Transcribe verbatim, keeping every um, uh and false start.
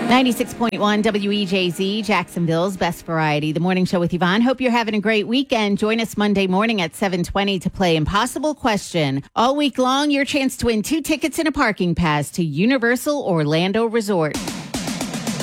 ninety-six point one W E J Z, Jacksonville's best variety. The morning show with Yvonne. Hope you're having a great weekend. Join us Monday morning at seven twenty to play Impossible Question. All week long, your chance to win two tickets and a parking pass to Universal Orlando Resort.